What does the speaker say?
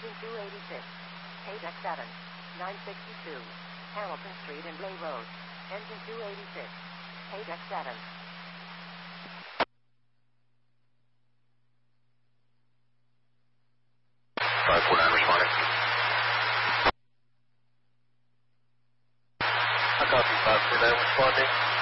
Engine 286. Paydeck 7. 962. Hamilton Street and Blay Road. Engine 286. Paydeck 7. Responding. I copy 549 responding.